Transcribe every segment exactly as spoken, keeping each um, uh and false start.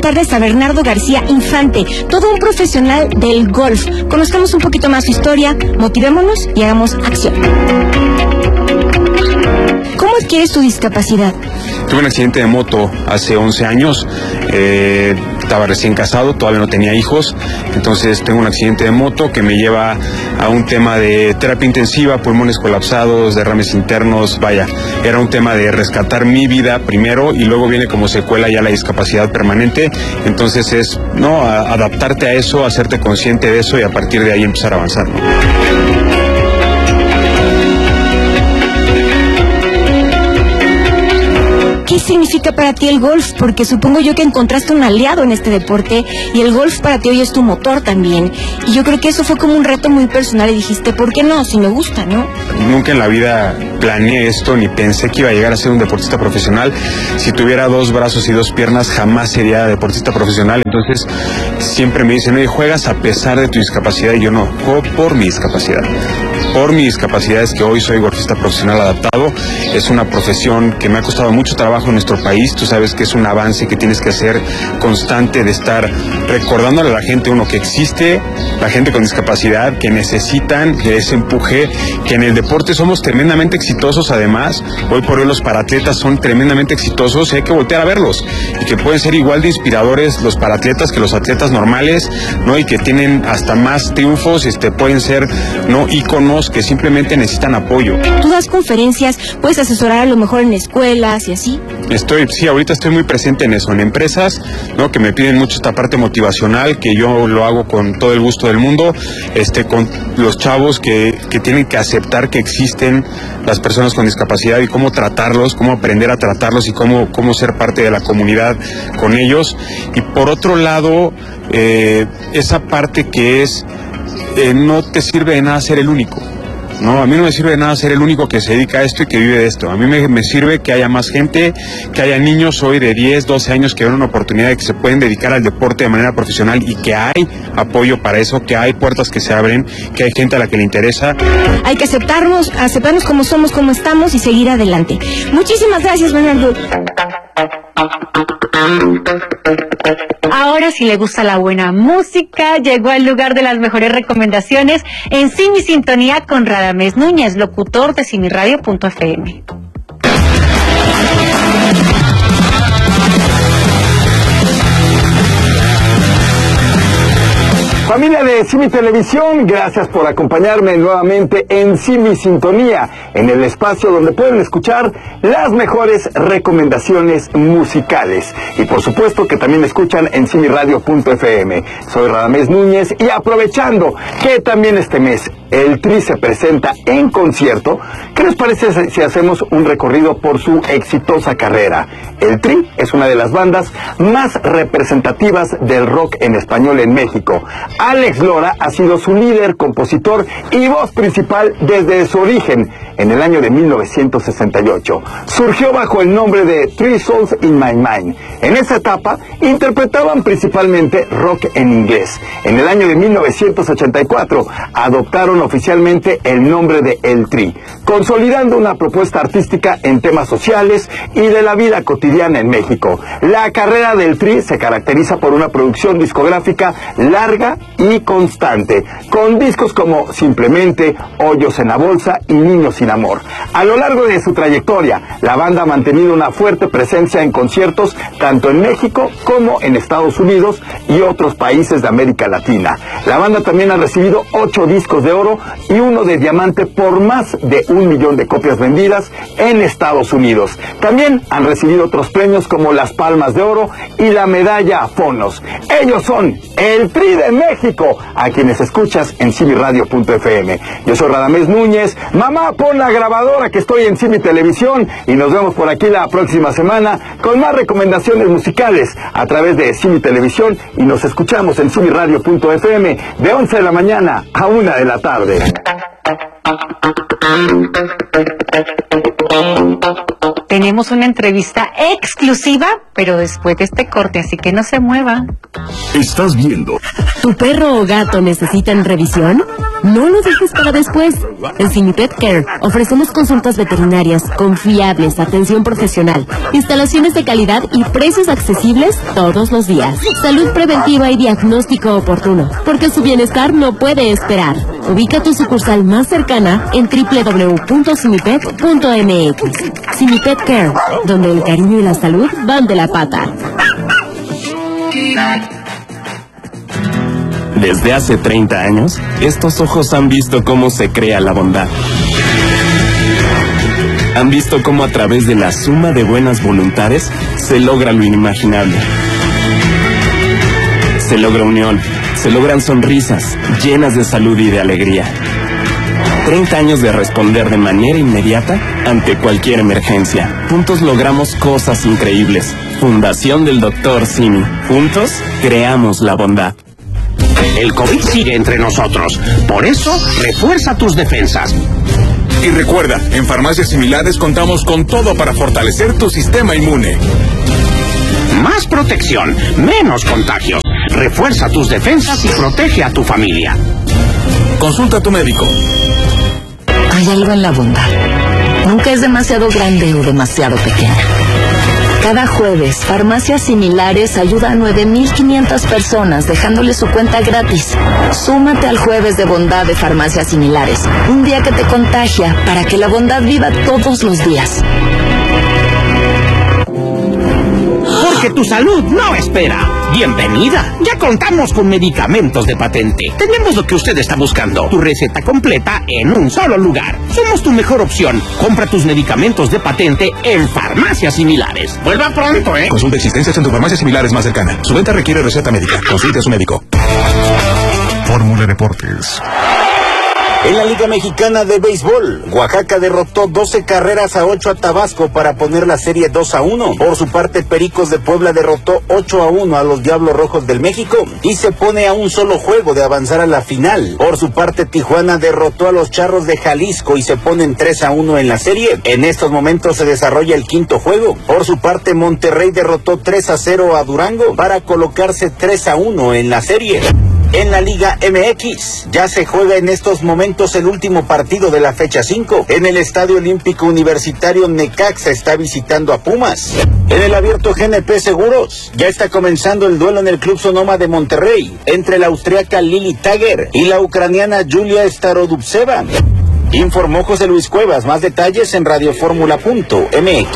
presentarles a Bernardo García Infante, todo un profesional del golf. Conozcamos un poquito más su historia, motivémonos y hagamos acción. ¿Cómo adquieres tu discapacidad? Tuve un accidente de moto hace once años, eh, estaba recién casado, todavía no tenía hijos, entonces tengo un accidente de moto que me lleva a un tema de terapia intensiva, pulmones colapsados, derrames internos, vaya, era un tema de rescatar mi vida primero y luego viene como secuela ya la discapacidad permanente, entonces es, no, a, adaptarte a eso, hacerte consciente de eso y a partir de ahí empezar a avanzar, ¿no? ¿Qué significa para ti el golf? Porque supongo yo que encontraste un aliado en este deporte y el golf para ti hoy es tu motor también. Y yo creo que eso fue como un reto muy personal y dijiste, ¿por qué no? Si me gusta, ¿no? Nunca en la vida planeé esto ni pensé que iba a llegar a ser un deportista profesional. Si tuviera dos brazos y dos piernas jamás sería deportista profesional. Entonces siempre me dicen, oye, juegas a pesar de tu discapacidad, y yo no, juego por mi discapacidad. Por mi discapacidad es que hoy soy golfista profesional adaptado. Es una profesión que me ha costado mucho trabajo en nuestro país. Tú sabes que es un avance que tienes que hacer constante, de estar recordándole a la gente, uno, que existe la gente con discapacidad, que necesitan de ese empuje, que en el deporte somos tremendamente exitosos. Además, hoy por hoy los paratletas son tremendamente exitosos y hay que voltear a verlos, y que pueden ser igual de inspiradores los paratletas que los atletas normales, ¿no? Y que tienen hasta más triunfos, este, pueden ser, ¿no?, íconos que simplemente necesitan apoyo. Tú das conferencias, puedes asesorar a lo mejor en escuelas y así. Estoy, sí, ahorita estoy muy presente en eso, en empresas, ¿no?, que me piden mucho esta parte motivacional, que yo lo hago con todo el gusto del mundo, este, con los chavos que, que tienen que aceptar que existen las personas con discapacidad y cómo tratarlos, cómo aprender a tratarlos y cómo, cómo ser parte de la comunidad con ellos. Y por otro lado, eh, esa parte que es, eh, no te sirve de nada ser el único. No, a mí no me sirve de nada ser el único que se dedica a esto y que vive de esto. A mí me, me sirve que haya más gente, que haya niños hoy de diez, doce años que ven una oportunidad de que se pueden dedicar al deporte de manera profesional y que hay apoyo para eso, que hay puertas que se abren, que hay gente a la que le interesa. Hay que aceptarnos, aceptarnos como somos, como estamos y seguir adelante. Muchísimas gracias, Bernardo. Ahora, si le gusta la buena música, llegó al lugar de las mejores recomendaciones en Sin Mi Sintonía con Radamés Núñez, locutor de simiradio punto efe eme. Familia de Sin Mi Televisión, gracias por acompañarme nuevamente en Sin Mi Sintonía, en el espacio donde pueden escuchar las mejores recomendaciones musicales. Y por supuesto que también escuchan en simiradio punto efe eme. Soy Radamés Núñez y aprovechando que también este mes el Tri se presenta en concierto, ¿qué les parece si hacemos un recorrido por su exitosa carrera? El Tri es una de las bandas más representativas del rock en español en México. Alex Lora ha sido su líder, compositor y voz principal desde su origen en el año de mil novecientos sesenta y ocho. Surgió bajo el nombre de Three Souls in My Mind. En esa etapa interpretaban principalmente rock en inglés. En el año de mil novecientos ochenta y cuatro adoptaron oficialmente el nombre de El Tri, consolidando una propuesta artística en temas sociales y de la vida cotidiana en México. La carrera del Tri se caracteriza por una producción discográfica larga y constante, con discos como Simplemente, Hoyos en la Bolsa y Niños sin Amor. A lo largo de su trayectoria, la banda ha mantenido una fuerte presencia en conciertos tanto en México como en Estados Unidos y otros países de América Latina. La banda también ha recibido ocho discos de oro y uno de diamante por más de un millón de copias vendidas en Estados Unidos. También han recibido otros premios como las Palmas de Oro y la medalla Fonos. Ellos son el Tri de México, a quienes escuchas en simiradio punto efe eme. Yo soy Radamés Núñez. Mamá, pon la grabadora que estoy en Sin Mi Televisión y nos vemos por aquí la próxima semana con más recomendaciones musicales a través de Sin Mi Televisión y nos escuchamos en simiradio punto efe eme de once de la mañana a una de la tarde. Tenemos una entrevista exclusiva, pero después de este corte, así que no se mueva. Estás viendo. ¿Tu perro o gato necesitan revisión? No lo dejes para después. En Simipet Care ofrecemos consultas veterinarias confiables, atención profesional, instalaciones de calidad y precios accesibles todos los días. Salud preventiva y diagnóstico oportuno, porque su bienestar no puede esperar. Ubica tu sucursal más cercana en doble u doble u doble u punto simipet punto m x. Simipet Care, donde el cariño y la salud van de la pata. Desde hace treinta años, estos ojos han visto cómo se crea la bondad. Han visto cómo a través de la suma de buenas voluntades se logra lo inimaginable. Se logra unión, se logran sonrisas llenas de salud y de alegría. treinta años de responder de manera inmediata ante cualquier emergencia. Juntos logramos cosas increíbles. Fundación del doctor Simi. Juntos creamos la bondad. El COVID sigue entre nosotros. Por eso, refuerza tus defensas. Y recuerda, en Farmacias Similares contamos con todo para fortalecer tu sistema inmune. Más protección, menos contagios. Refuerza tus defensas y protege a tu familia. Consulta a tu médico. Hay algo en la bondad. Nunca es demasiado grande o demasiado pequeña. Cada jueves, Farmacias Similares ayuda a nueve mil quinientas personas dejándole su cuenta gratis. Súmate al Jueves de Bondad de Farmacias Similares. Un día que te contagia para que la bondad viva todos los días. Porque tu salud no espera. Bienvenida. Ya contamos con medicamentos de patente. Tenemos lo que usted está buscando. Tu receta completa en un solo lugar. Somos tu mejor opción. Compra tus medicamentos de patente en Farmacias Similares. Vuelva pronto, ¿eh? Consulta existencias en tu Farmacias Similares más cercana. Su venta requiere receta médica. Consulte a su médico. Fórmula Deportes. En la Liga Mexicana de Béisbol, Oaxaca derrotó doce carreras a ocho a Tabasco para poner la serie dos a uno. Por su parte, Pericos de Puebla derrotó ocho a uno a los Diablos Rojos del México y se pone a un solo juego de avanzar a la final. Por su parte, Tijuana derrotó a los Charros de Jalisco y se ponen tres a uno en la serie. En estos momentos se desarrolla el quinto juego. Por su parte, Monterrey derrotó tres a cero a Durango para colocarse tres a uno en la serie. En la Liga M X, ya se juega en estos momentos el último partido de la fecha cinco. En el Estadio Olímpico Universitario, Necaxa está visitando a Pumas. En el Abierto G N P Seguros, ya está comenzando el duelo en el Club Sonoma de Monterrey, entre la austriaca Lili Tager y la ucraniana Yulia Starodubtseva. Informó José Luis Cuevas, más detalles en radioformula punto m x.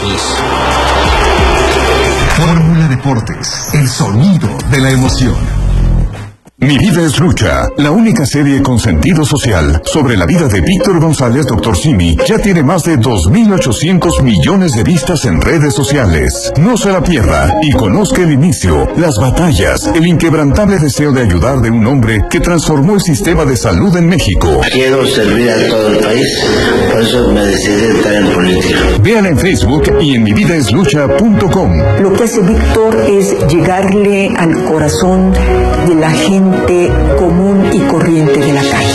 Fórmula Deportes, el sonido de la emoción. Mi vida es lucha, la única serie con sentido social sobre la vida de Víctor González, doctor Simi, ya tiene más de dos mil ochocientos millones de vistas en redes sociales. No se la pierda y conozca el inicio, las batallas, el inquebrantable deseo de ayudar de un hombre que transformó el sistema de salud en México. Quiero servir a todo el país, por eso me decidí entrar en política. Véala en Facebook y en mi vida es lucha punto com. Lo que hace Víctor es llegarle al corazón de la gente común y corriente de la calle.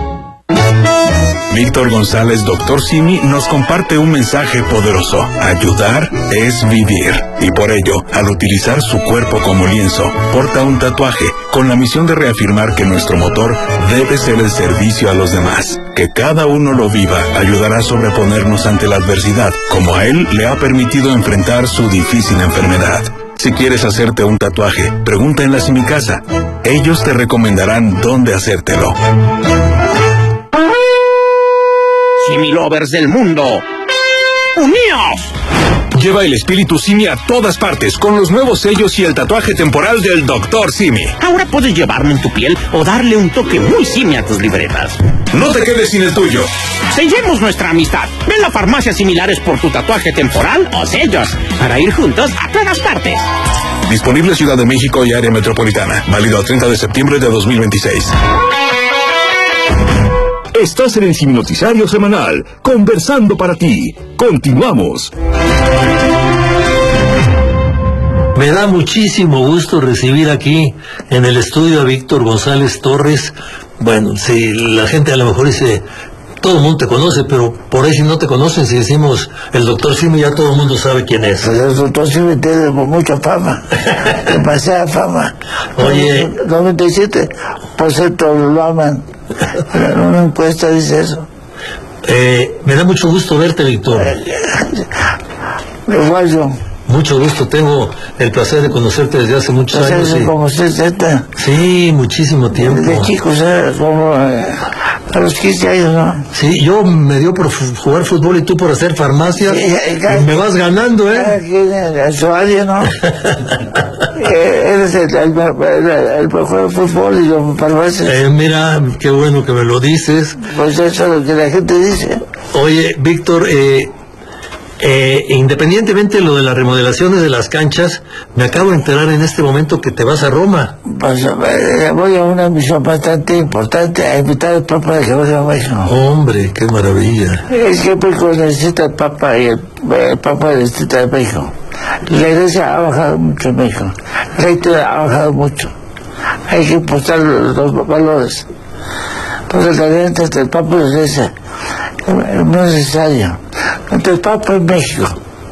Víctor González, doctor Simi, nos comparte un mensaje poderoso. Ayudar es vivir. Y por ello, al utilizar su cuerpo como lienzo, porta un tatuaje con la misión de reafirmar que nuestro motor debe ser el servicio a los demás. Que cada uno lo viva ayudará a sobreponernos ante la adversidad, como a él le ha permitido enfrentar su difícil enfermedad. Si quieres hacerte un tatuaje, pregunta en la Simicasa. Ellos te recomendarán dónde hacértelo. Similovers del mundo, ¡uníos! Lleva el espíritu Simi a todas partes con los nuevos sellos y el tatuaje temporal del doctor Simi. Ahora puedes llevarlo en tu piel o darle un toque muy Simi a tus libretas. No te quedes sin el tuyo. Sellemos nuestra amistad. Ven a Farmacias Similares por tu tatuaje temporal o sellos para ir juntos a todas partes. Disponible Ciudad de México y área metropolitana. Válido al treinta de septiembre de dos mil veintiséis. Estás en el Hipnotizario Semanal, conversando para ti. Continuamos. Me da muchísimo gusto recibir aquí en el estudio a Víctor González Torres. Bueno, si la gente a lo mejor dice, todo el mundo te conoce, pero por ahí si no te conocen, si decimos el doctor Simi, ya todo el mundo sabe quién es. Pues el doctor Simi tiene mucha fama, demasiada fama. Oye, noventa y siete por ciento lo aman. En una encuesta dice eso. Eh, me da mucho gusto verte, Víctor. Igual yo. Mucho gusto, tengo el placer de conocerte desde hace muchos O sea, años. es y- como sesenta. Sí, muchísimo tiempo. De chicos, ¿eh? Como eh, a los quince años, ¿no? Sí, yo me dio por fu- jugar fútbol y tú por hacer farmacia. Sí, eh, cada- y me vas ganando, ¿eh? Cada quien en en su área, ¿no? Eh, Eres el, el, el, el mejor fútbol y yo farmacia. Eh, mira, qué bueno que me lo dices. Pues eso es lo que la gente dice. Oye, Víctor, eh, eh, independientemente de lo de las remodelaciones de las canchas, me acabo de enterar en este momento que te vas a Roma. Pues eh, voy a una misión bastante importante a invitar al Papa de que vaya a México. Hombre, qué maravilla. Es que México necesita el Papa y el, el Papa necesita de México. La iglesia ha bajado mucho en México. La gente ha bajado mucho. Hay que impulsar los, los valores. Porque la gente entre el Papa y la iglesia eh, no es necesario. Entre el Papa y México.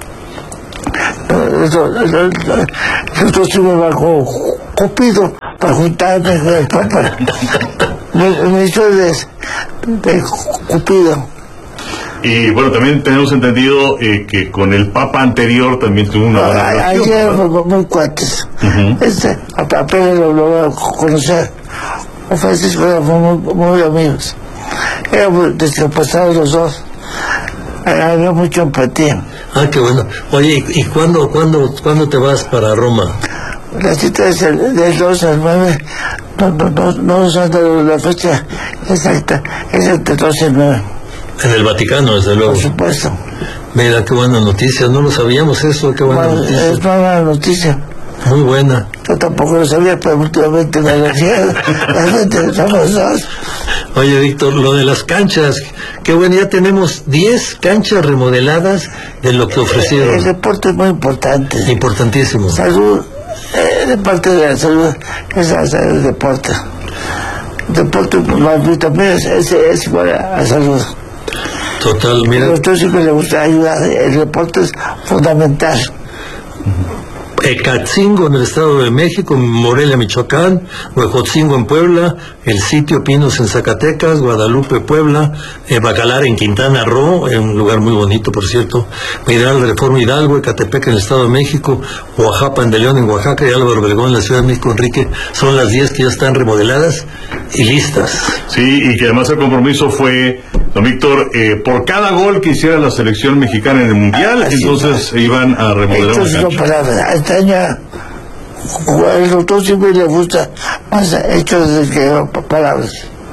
Nosotros sí me bajo Cupido para juntarme con el Papa. Me, me hizo de, de Cupido. Y bueno, también tenemos entendido eh, que con el Papa anterior también tuvo una buena relación. Ayer fuimos muy cuates. Este, apenas lo, lo voy a conocer. Con Francisco éramos muy, muy amigos. Éramos descapazados los dos. Había mucha empatía. Ah, qué bueno. Oye, ¿y, y cuándo, cuándo, cuándo te vas para Roma? La cita es el, del dos al nueve. No, no, no, no nos han dado la fecha exacta. Es entre dos y nueve. En el Vaticano, desde luego. Por supuesto. Mira, qué buena noticia. No lo sabíamos eso, qué buena Bueno, noticia. es una buena noticia. Muy buena. Yo tampoco lo sabía, pero últimamente me decía la gente, somos dos. Oye, Víctor, lo de las canchas, qué bueno, ya tenemos diez canchas remodeladas de lo que ofrecieron. El deporte es muy importante. Importantísimo. Salud, eh, de parte de la salud, es hacer el deporte. El deporte pues, también es, es, es igual a, a salud. Total, mira. A nosotros siempre le gusta ayudar, el deporte es fundamental. Ecatzingo en el Estado de México, Morelia, Michoacán, Huejotzingo en Puebla, el sitio Pinos en Zacatecas, Guadalupe, Puebla, eh, Bacalar en Quintana Roo, en un lugar muy bonito, por cierto, Mineral de Reforma Hidalgo, Ecatepec en el Estado de México, Oaxaca en de León en Oaxaca y Álvaro Obregón en la Ciudad de México. Enrique, son las diez que ya están remodeladas y listas. Sí, y que además el compromiso fue, don Víctor, eh, por cada gol que hiciera la selección mexicana en el Mundial, Así entonces se iban a remodelar Entonces la no cancha. palabra. Este año el doctor siempre le gusta más hechos de que palabras.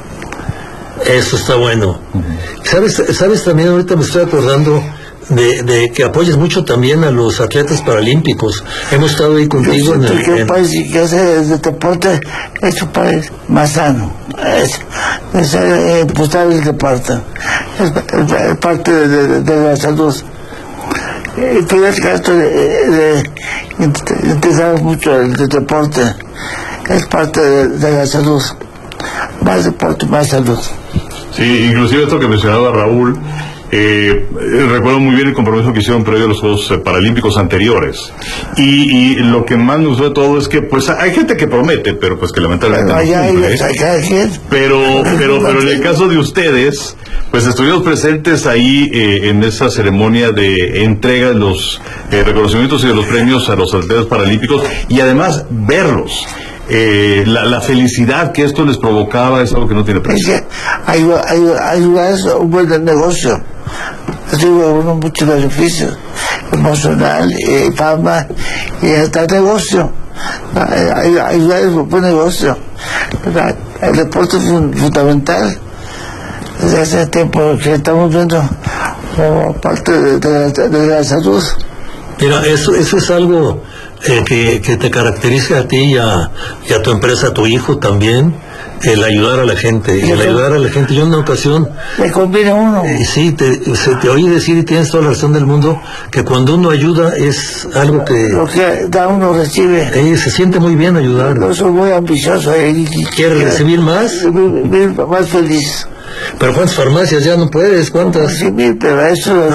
Eso está bueno. ¿Sabes, sabes también, ahorita me estoy acordando de, de que apoyas mucho también a los atletas paralímpicos. Hemos estado ahí contigo en Yo el... siento que en- un país que hace de deporte es un país más sano. Es, es eh, impulsar el deporte. Es, es- es parte de, de- de la salud. Eh, Fidel Castro de, de, int- integraba mucho el, el deporte. Es parte de, de la salud. Más deporte, más salud. Sí, inclusive esto que mencionaba Raúl, eh, eh, recuerdo muy bien el compromiso que hicieron previo a los Juegos eh, Paralímpicos anteriores. Y, y lo que más nos duele todo es que, pues, hay gente que promete, pero pues que lamentablemente Allá no hay cumple. cada quien. Pero, pero, pero en el caso de ustedes, pues estuvimos presentes ahí eh, en esa ceremonia de entrega de los eh, reconocimientos y de los premios a los atletas paralímpicos y además verlos. Eh, la, la felicidad que esto les provocaba es algo que no tiene Es precio. que ayuda, ayuda, ayuda es un buen negocio. Recibe uno muchos beneficios, emocional, eh, fama y hasta negocio. Ay- ay- Ayuda es un buen negocio. ¿Verdad? El deporte es fun- fundamental. Desde hace tiempo que estamos viendo como parte de, de la, de la salud. Mira, eso, eso es algo eh, que, que te caracteriza a ti y a, y a tu empresa, a tu hijo también, el ayudar a la gente, el ayudar a la gente. Yo en una ocasión... Le conviene uno. Y sí, te, se te oí decir, y tienes toda la razón del mundo, que cuando uno ayuda es algo que... Lo que da uno recibe. Eh, se siente muy bien ayudar. Yo soy muy ambicioso. Eh, ¿Quieres recibir más? Vivir más feliz. Pero ¿cuántas farmacias ya no puedes? ¿Cuántas? Sí, pero eso no.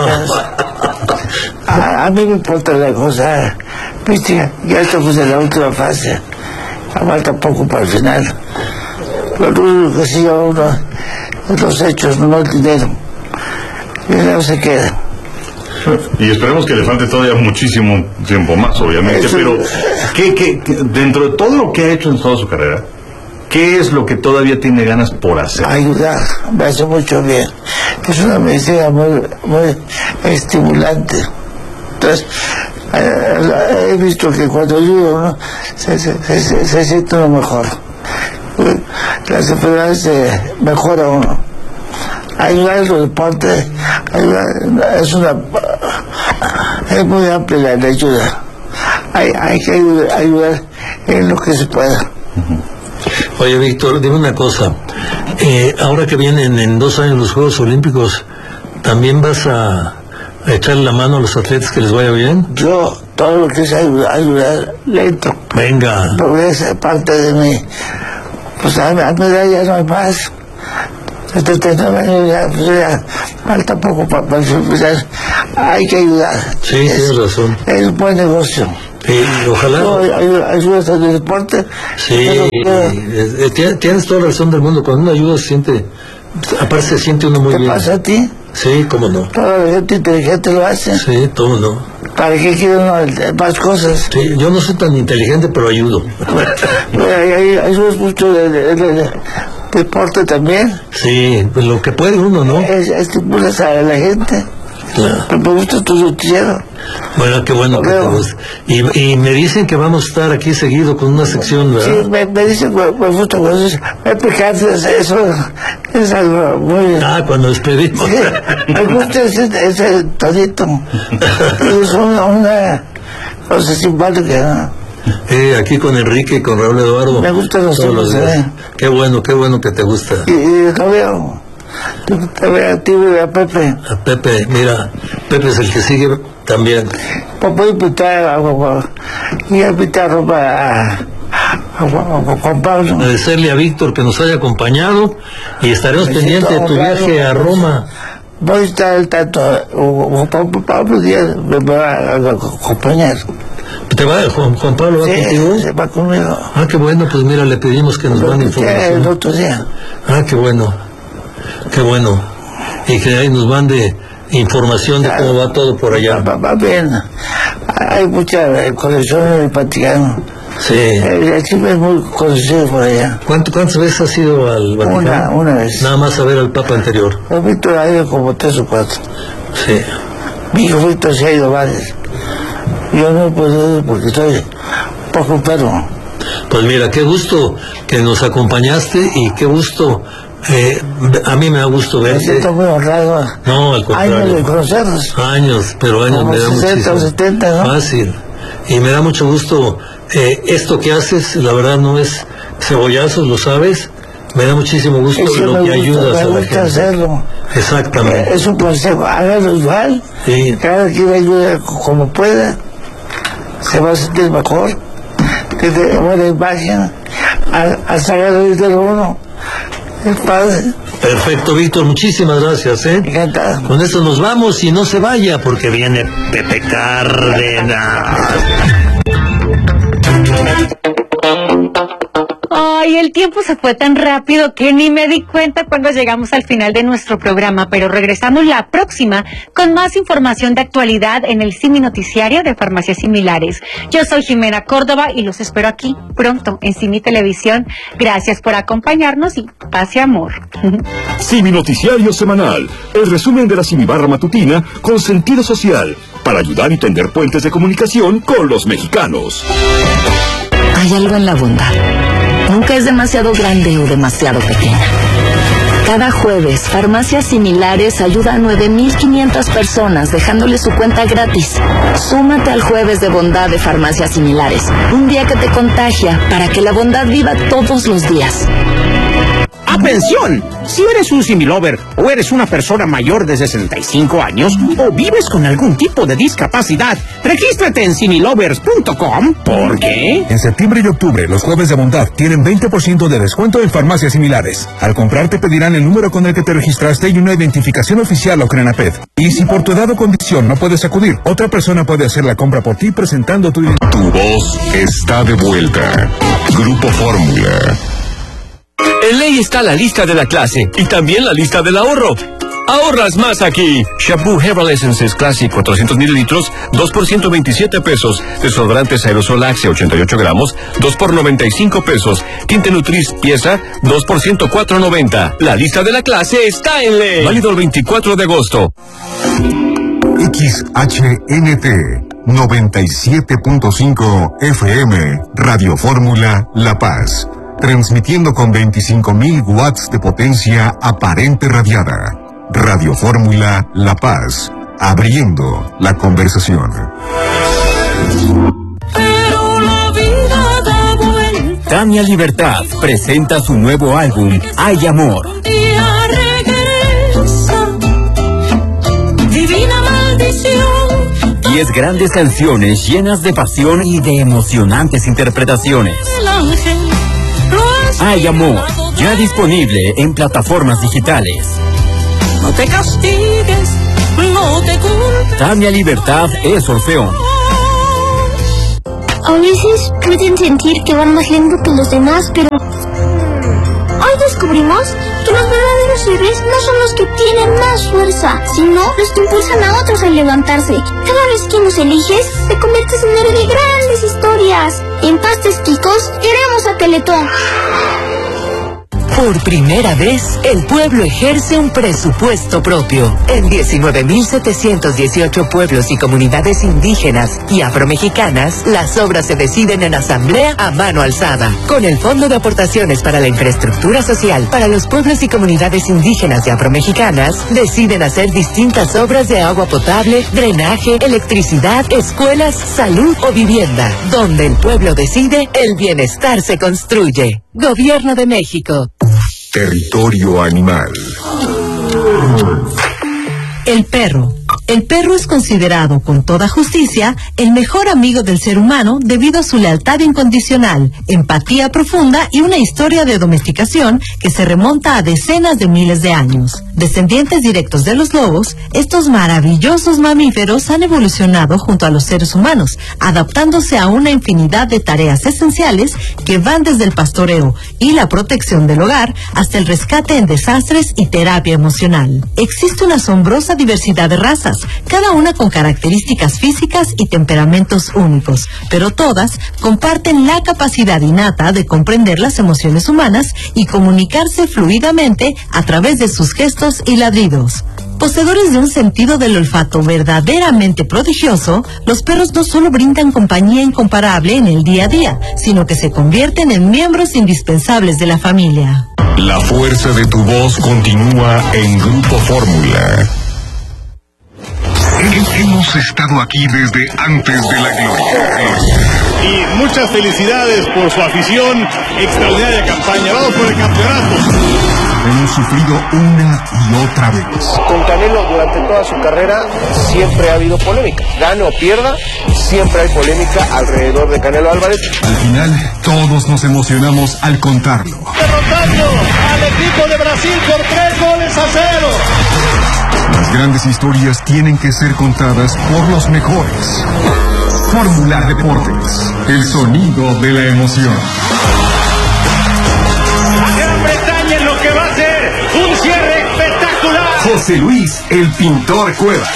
a, a mí me importa la cosa. Viste, ya estamos en la última fase. Falta poco para el final. Lo único que sigue uno es los hechos, no el dinero. El dinero se queda. Y esperemos que le falte todavía muchísimo tiempo más, obviamente, Eso, pero ¿qué, qué, qué, dentro de todo lo que ha hecho en toda su carrera, qué es lo que todavía tiene ganas por hacer? Ayudar, me hace mucho bien. Es una medicina muy, muy estimulante. Entonces, eh, he visto que cuando ayudo, ¿no? se, se, se, se siente uno mejor. Las enfermedades se mejora uno. Ayudar en los deportes, ayudar, es una es muy amplia la ayuda. Hay, hay que ayudar, ayudar en lo que se pueda. Oye, Víctor, dime una cosa. Eh, ahora que vienen en dos años los Juegos Olímpicos, ¿también vas a, a echarle la mano a los atletas que les vaya bien? Yo, todo lo que es ayudar, ayudar lento. Venga. Porque es parte de mí. Pues a mi medalla no hay más. setenta años ya, pues ya falta poco para pa, pa, hay que ayudar. Sí, es, tienes razón. Es un buen negocio. Sí, ojalá. No, ayudas al deporte. Sí, eh, tienes toda la razón del mundo. Cuando uno ayuda se siente, aparte se siente uno muy ¿Te bien. ¿Te pasa a ti? Sí, cómo no. Toda la gente inteligente lo hace. Sí, todo no. ¿Para qué quiere uno más cosas? Sí, yo no soy tan inteligente, pero ayudo. Ayudas mucho de, de, de, de deporte también. Sí, pues lo que puede uno, ¿no? Es, estimulas a la gente. Claro. Me gusta tu noticiero. Bueno, qué bueno que te gusta. Y, y me dicen que vamos a estar aquí seguido con una sección, ¿verdad? Sí, me, me dicen que me gusta cosas. Me picante, eso es algo muy... Ah, cuando despedimos. Sí, me gusta ese, ese tonito. Es una, una cosa simpática, ¿no? Eh, aquí con Enrique y con Raúl Eduardo. Me gustan los todos ojos, eh. Qué bueno, qué bueno que te gusta. Y, y lo veo. Te veo a ti y a Pepe. A Pepe, mira, Pepe es el que sigue también. Puedo invitar a, a, y invitar a, a, a Juan Pablo. Agradecerle a Víctor que nos haya acompañado y estaremos pendientes de tu viaje a Roma. Voy a estar tanto, Juan Pablo Díaz me va a acompañar. ¿Te va, Juan, Juan Pablo va sí, contigo? Se va conmigo. Ah, qué bueno, pues mira, le pedimos que nos mande información. El otro día. Ah, qué bueno, qué bueno. Y que ahí nos mande información de cómo va todo por allá. Va, va bien. Hay mucha colección en el Vaticano. Sí. El Chile es muy conocido por allá. ¿Cuánto, ¿Cuántas veces has ido al Vaticano? Una, una vez. Nada más a ver al Papa anterior. El Víctor ha ido como tres o cuatro. Sí. Mi hijo Víctor se ha ido varios. Yo no puedo ir porque estoy un poco enfermo. Pues mira, qué gusto que nos acompañaste y qué gusto, eh, a mí me da gusto verte. Me siento muy honrado. No, al contrario. Años de conocernos. Años, pero años como me da sesenta muchísimo. o setenta, ¿no? Fácil. Y me da mucho gusto, eh, esto que haces, la verdad no es cebollazos, lo sabes. Me da muchísimo gusto Eso lo que gusta, ayudas me a la gusta gente. hacerlo. Exactamente. Es un consejo, hágalo igual. Sí. Cada quien ayuda como pueda. Se va a sentir mejor. Tiene buena imagen. Al sacar el de uno. Es padre. Perfecto, Víctor, muchísimas gracias, ¿eh? Encantado. Con esto nos vamos y no se vaya porque viene Pepe Cárdenas. Ay, el tiempo se fue tan rápido que ni me di cuenta cuando llegamos al final de nuestro programa, pero regresamos la próxima con más información de actualidad en el Simi Noticiario de Farmacias Similares. Yo soy Jimena Córdoba y los espero aquí pronto en Simi Televisión. Gracias por acompañarnos y paz y amor. Simi Noticiario Semanal, el resumen de la Simi Barra Matutina con sentido social, para ayudar y tender puentes de comunicación con los mexicanos. Hay algo en la bondad. Nunca es demasiado grande o demasiado pequeña. Cada jueves, Farmacias Similares ayuda a nueve mil quinientas personas dejándole su cuenta gratis. Súmate al Jueves de Bondad de Farmacias Similares. Un día que te contagia para que la bondad viva todos los días. ¡Atención! Si eres un Similover o eres una persona mayor de sesenta y cinco años o vives con algún tipo de discapacidad, regístrate en similovers punto com. ¿Por qué? En septiembre y octubre, los Jueves de Bondad tienen veinte por ciento de descuento en Farmacias Similares. Al comprar te pedirán el número con el que te registraste y una identificación oficial o Crenaped. Y si por tu edad o condición no puedes acudir, otra persona puede hacer la compra por ti presentando tu identidad. Tu voz está de vuelta. Grupo Fórmula. En Ley está la lista de la clase y también la lista del ahorro. Ahorras más aquí. Shampoo Herbal Essences Classic cuatrocientos mililitros, dos por ciento veintisiete pesos. Desodorantes Aerosol Axe ochenta y ocho gramos, dos por noventa y cinco pesos. Tinte Nutris pieza, dos por ciento cuatro noventa. La lista de la clase está en Ley. Válido el veinticuatro de agosto. X H N T noventa y siete punto cinco F M, Radio Fórmula La Paz. Transmitiendo con veinticinco mil watts de potencia aparente radiada. Radio Fórmula La Paz, abriendo la conversación. Pero la vida da vuelta. Tania Libertad presenta su nuevo álbum, Hay Amor. Y regresa. Divina maldición. Diez grandes canciones llenas de pasión y de emocionantes interpretaciones. El ángel lo ha Hay Amor, ya disponible en plataformas digitales. No te castigues, no te culpes. Tania Libertad es Orfeón. A veces pueden sentir que van más lento que los demás, pero hoy descubrimos que los verdaderos héroes no son los que tienen más fuerza, sino los que impulsan a otros a levantarse. Cada vez que nos eliges, te conviertes en héroe de grandes historias. En Pastes Quicos queremos a Teletón. Por primera vez, el pueblo ejerce un presupuesto propio. En diecinueve mil setecientos dieciocho pueblos y comunidades indígenas y afromexicanas, las obras se deciden en asamblea a mano alzada. Con el Fondo de Aportaciones para la Infraestructura Social para los pueblos y comunidades indígenas y afromexicanas, deciden hacer distintas obras de agua potable, drenaje, electricidad, escuelas, salud o vivienda. Donde el pueblo decide, el bienestar se construye. Gobierno de México. Territorio animal. El perro. El perro es considerado, con toda justicia, el mejor amigo del ser humano debido a su lealtad incondicional, empatía profunda y una historia de domesticación que se remonta a decenas de miles de años. Descendientes directos de los lobos, estos maravillosos mamíferos han evolucionado junto a los seres humanos, adaptándose a una infinidad de tareas esenciales que van desde el pastoreo y la protección del hogar hasta el rescate en desastres y terapia emocional. Existe una asombrosa diversidad de razas, cada una con características físicas y temperamentos únicos, pero todas comparten la capacidad innata de comprender las emociones humanas y comunicarse fluidamente a través de sus gestos y ladridos. Poseedores de un sentido del olfato verdaderamente prodigioso, los perros no solo brindan compañía incomparable en el día a día, sino que se convierten en miembros indispensables de la familia. La fuerza de tu voz continúa en Grupo Fórmula. Hemos estado aquí desde antes de la gloria. Y muchas felicidades por su afición, extraordinaria campaña. Vamos por el campeonato. Hemos sufrido una y otra vez. Con Canelo durante toda su carrera siempre ha habido polémica. Gane o pierda, siempre hay polémica alrededor de Canelo Álvarez. Al final, todos nos emocionamos al contarlo. Derrotando al equipo de Brasil por tres goles a cero. Las grandes historias tienen que ser contadas por los mejores. Fórmula Deportes, el sonido de la emoción. Gran Bretaña es lo que va a ser un cierre espectacular. José Luis, el pintor Cuevas.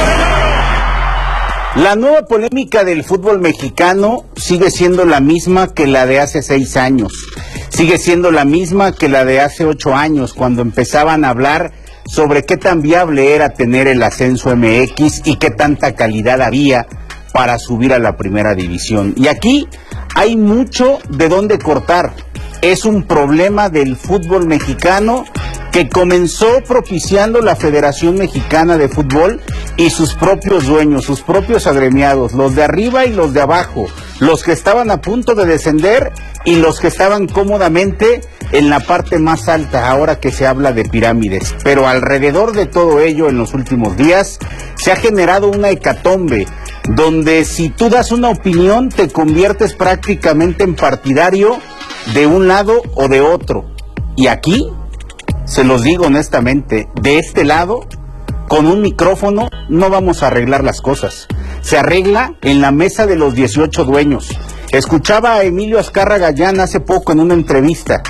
La nueva polémica del fútbol mexicano sigue siendo la misma que la de hace seis años. Sigue siendo la misma que la de hace ocho años, cuando empezaban a hablar sobre qué tan viable era tener el ascenso M X y qué tanta calidad había para subir a la primera división. Y aquí hay mucho de dónde cortar. Es un problema del fútbol mexicano que comenzó propiciando la Federación Mexicana de Fútbol y sus propios dueños, sus propios agremiados, los de arriba y los de abajo, los que estaban a punto de descender y los que estaban cómodamente en la parte más alta, ahora que se habla de pirámides. Pero alrededor de todo ello, en los últimos días, se ha generado una hecatombe, donde si tú das una opinión, te conviertes prácticamente en partidario de un lado o de otro. Y aquí, se los digo honestamente, de este lado, con un micrófono, no vamos a arreglar las cosas. Se arregla en la mesa de los dieciocho dueños. Escuchaba a Emilio Azcárraga Gallán hace poco en una entrevista,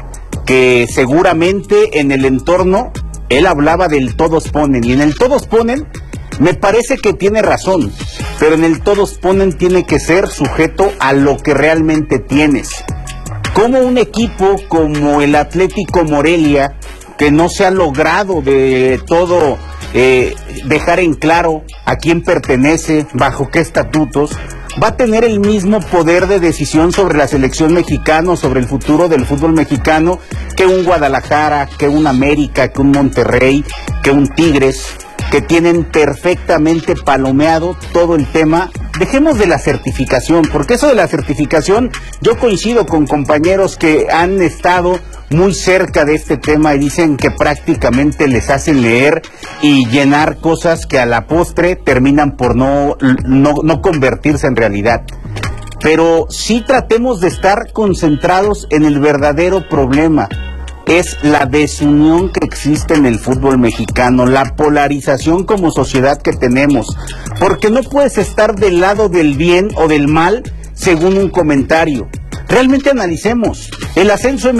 que seguramente en el entorno, él hablaba del todos ponen, y en el todos ponen, me parece que tiene razón, pero en el todos ponen tiene que ser sujeto a lo que realmente tienes. Como un equipo como el Atlético Morelia, que no se ha logrado de todo eh, dejar en claro a quién pertenece, bajo qué estatutos, va a tener el mismo poder de decisión sobre la selección mexicana, sobre el futuro del fútbol mexicano, que un Guadalajara, que un América, que un Monterrey, que un Tigres, que tienen perfectamente palomeado todo el tema. Dejemos de la certificación, porque eso de la certificación, yo coincido con compañeros que han estado muy cerca de este tema y dicen que prácticamente les hacen leer y llenar cosas que a la postre terminan por no, no, no convertirse en realidad. Pero sí tratemos de estar concentrados en el verdadero problema. Es la desunión que existe en el fútbol mexicano, la polarización como sociedad que tenemos, porque no puedes estar del lado del bien o del mal según un comentario. Realmente analicemos el ascenso en